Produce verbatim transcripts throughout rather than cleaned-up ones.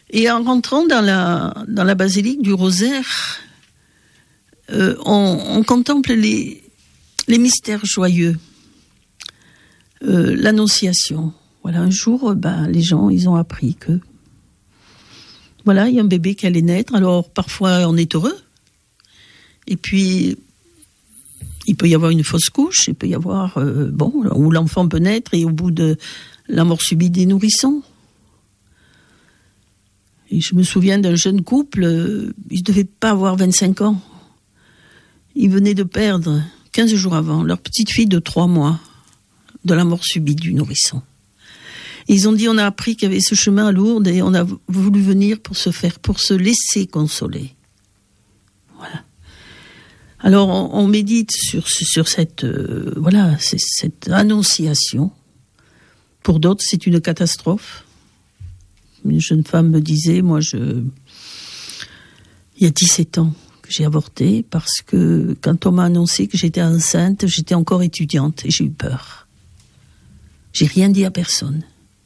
Et en rentrant dans la, dans la basilique du Rosaire, euh, on, on contemple les, les mystères joyeux, euh, l'annonciation. Voilà, un jour, ben, les gens, ils ont appris que, voilà, il y a un bébé qui allait naître. Alors, parfois, on est heureux. Et puis, il peut y avoir une fausse couche, il peut y avoir, euh, bon, où l'enfant peut naître et au bout de la mort subite des nourrissons. Et je me souviens d'un jeune couple, euh, ils ne devaient pas avoir vingt-cinq ans. Ils venaient de perdre, quinze jours avant, leur petite fille de trois mois, de la mort subite du nourrisson. Et ils ont dit, on a appris qu'il y avait ce chemin à Lourdes et on a voulu venir pour se faire, pour se laisser consoler. Voilà. Alors, on, on médite sur, sur cette, euh, voilà, c'est, cette annonciation. Pour d'autres, c'est une catastrophe. Une jeune femme me disait, moi, je, il y a dix-sept ans que j'ai avorté parce que quand on m'a annoncé que j'étais enceinte, j'étais encore étudiante et j'ai eu peur. J'ai rien dit à personne.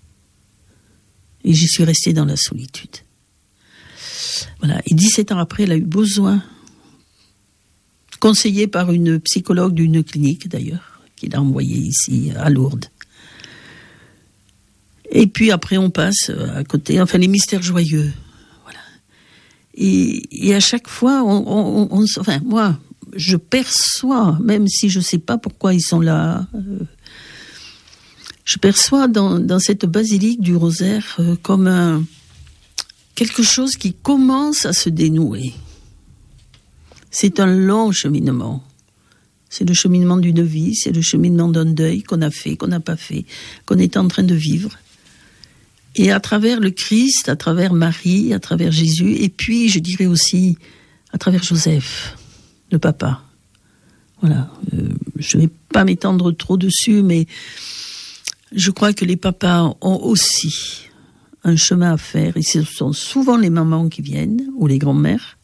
Et j'y suis restée dans la solitude. Voilà. Et dix-sept ans après, elle a eu besoin, conseillée par une psychologue d'une clinique d'ailleurs, qui l'a envoyée ici à Lourdes. Et puis après, on passe à côté, enfin, les mystères joyeux. Voilà. Et, et à chaque fois, on, on, on, enfin, moi, je perçois, même si je ne sais pas pourquoi ils sont là, euh, je perçois dans, dans cette basilique du Rosaire euh, comme un, quelque chose qui commence à se dénouer. C'est un long cheminement. C'est le cheminement d'une vie, c'est le cheminement d'un deuil qu'on a fait, qu'on n'a pas fait, qu'on est en train de vivre. Et à travers le Christ, à travers Marie, à travers Jésus, et puis je dirais aussi à travers Joseph, le papa. Voilà, euh, je ne vais pas m'étendre trop dessus, mais je crois que les papas ont aussi un chemin à faire, et ce sont souvent les mamans qui viennent, ou les grands-mères.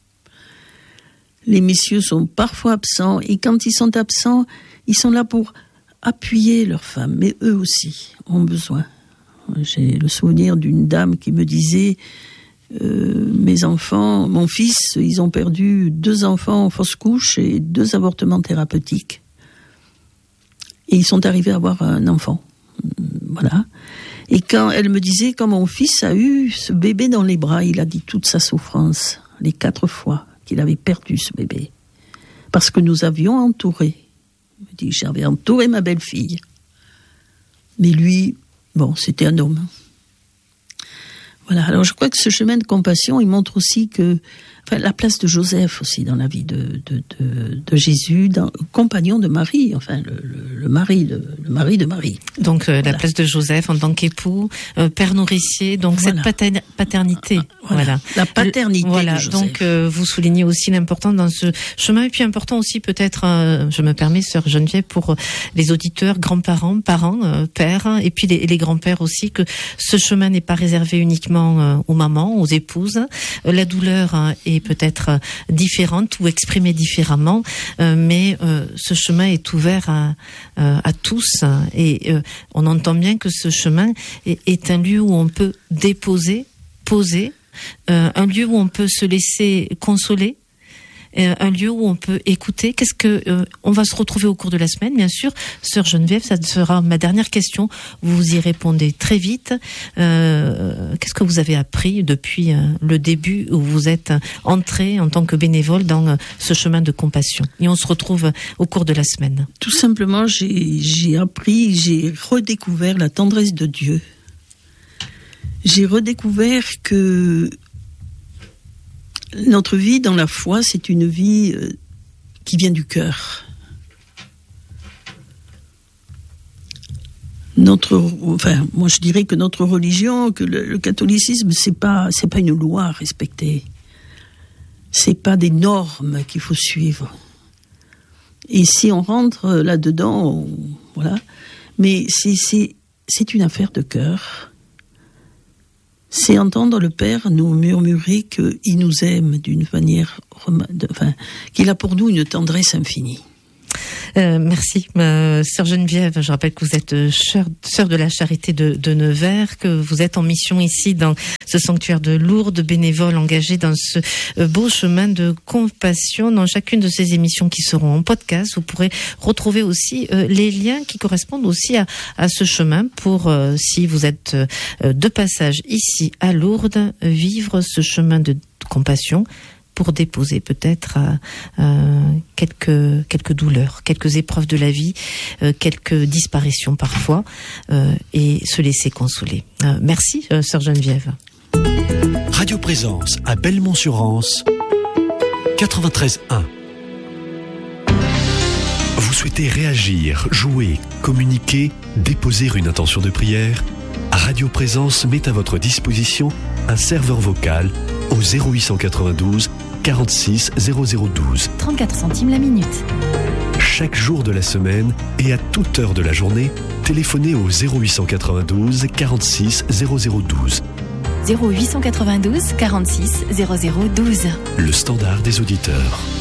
Les messieurs sont parfois absents, et quand ils sont absents, ils sont là pour appuyer leurs femmes, mais eux aussi ont besoin. J'ai le souvenir d'une dame qui me disait euh, mes enfants, mon fils, ils ont perdu deux enfants en fausse couche et deux avortements thérapeutiques. Et ils sont arrivés à avoir un enfant. Voilà. Et quand elle me disait, quand mon fils a eu ce bébé dans les bras, il a dit toute sa souffrance, les quatre fois qu'il avait perdu ce bébé. Parce que nous avions entouré. Il me dit, j'avais entouré ma belle-fille. Mais lui, bon, c'était un homme. Voilà, alors je crois que ce chemin de compassion, il montre aussi que, enfin, la place de Joseph aussi dans la vie de, de, de, de Jésus, dans, compagnon de Marie, enfin, le, le, le, mari, de, le mari de Marie. Donc, euh, voilà. La place de Joseph en tant qu'époux, euh, père nourricier, donc voilà. Cette pater- paternité. Voilà. voilà. La paternité Le, voilà. de Joseph. Donc, euh, vous soulignez aussi l'importance dans ce chemin, et puis important aussi peut-être, euh, je me permets, sœur Geneviève, pour les auditeurs, grands-parents, parents, euh, pères, et puis les, les grands-pères aussi, que ce chemin n'est pas réservé uniquement aux mamans, aux épouses. La douleur est peut-être différente ou exprimée différemment, mais ce chemin est ouvert à, à tous, et on entend bien que ce chemin est un lieu où on peut déposer, poser, un lieu où on peut se laisser consoler, un lieu où on peut écouter. Qu'est-ce que euh, on va se retrouver au cours de la semaine, bien sûr, sœur Geneviève, ça sera ma dernière question. Vous y répondez très vite. Euh, qu'est-ce que vous avez appris depuis euh, le début où vous êtes entrée en tant que bénévole dans euh, ce chemin de compassion? Et on se retrouve au cours de la semaine. Tout simplement, j'ai, j'ai appris, j'ai redécouvert la tendresse de Dieu. J'ai redécouvert que notre vie dans la foi, c'est une vie euh, qui vient du cœur. Notre, enfin, moi je dirais que notre religion, que le, le catholicisme, c'est pas, c'est pas une loi à respecter. C'est pas des normes qu'il faut suivre. Et si on rentre là-dedans, on, voilà. Mais c'est, c'est, c'est une affaire de cœur. C'est entendre le Père nous murmurer qu'il nous aime d'une manière, enfin, qu'il a pour nous une tendresse infinie. Euh, merci, euh, sœur Geneviève. Je rappelle que vous êtes euh, sœur de la Charité de, de Nevers, que vous êtes en mission ici dans ce sanctuaire de Lourdes, bénévole engagé dans ce euh, beau chemin de compassion. Dans chacune de ces émissions qui seront en podcast, vous pourrez retrouver aussi euh, les liens qui correspondent aussi à, à ce chemin pour, euh, si vous êtes euh, de passage ici à Lourdes, vivre ce chemin de compassion, pour déposer peut-être euh, euh, quelques quelques douleurs, quelques épreuves de la vie, euh, quelques disparitions parfois, euh, et se laisser consoler. Euh, merci, euh, sœur Geneviève. Radio Présence à Belmont-sur-Anse, quatre-vingt-treize un. Vous souhaitez réagir, jouer, communiquer, déposer une intention de prière? Radio Présence met à votre disposition un serveur vocal au zéro huit cent quatre-vingt-douze quarante-six zéro zéro douze. trente-quatre centimes la minute. Chaque jour de la semaine et à toute heure de la journée, téléphonez au zéro huit cent quatre-vingt-douze quarante-six zéro zéro douze. zéro huit cent quatre-vingt-douze quarante-six zéro zéro douze. Le standard des auditeurs.